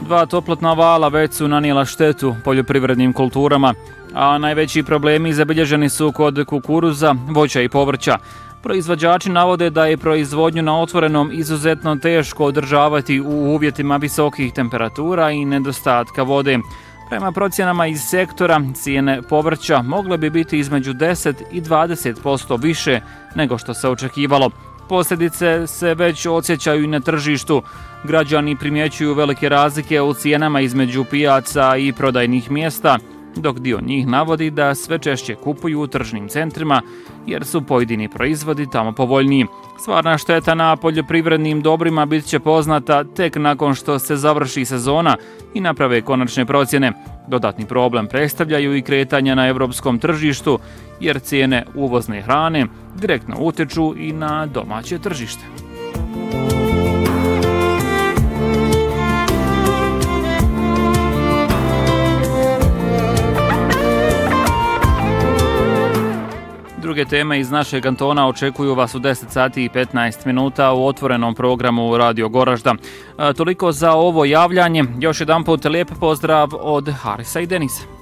2 toplotna vala već su nanijela štetu poljoprivrednim kulturama, a najveći problemi zabilježeni su kod kukuruza, voća i povrća. Proizvođači navode da je proizvodnju na otvorenom izuzetno teško održavati u uvjetima visokih temperatura i nedostatka vode. Prema procjenama iz sektora, cijene povrća mogle bi biti između 10 i 20% više nego što se očekivalo. Posljedice se već osjećaju i na tržištu. Građani primjećuju velike razlike u cijenama između pijaca i prodajnih mjesta, dok dio njih navodi da sve češće kupuju u tržnim centrima jer su pojedini proizvodi tamo povoljniji. Stvarna šteta na poljoprivrednim dobrima bit će poznata tek nakon što se završi sezona i naprave konačne procjene. Dodatni problem predstavljaju i kretanja na europskom tržištu jer cijene uvozne hrane direktno utječu i na domaće tržište. Druge teme iz našeg kantona očekuju vas u 10 sati i 15 minuta u otvorenom programu Radio Goražda. Toliko za ovo javljanje. Još jedanput lijep pozdrav od Harisa i Denisa.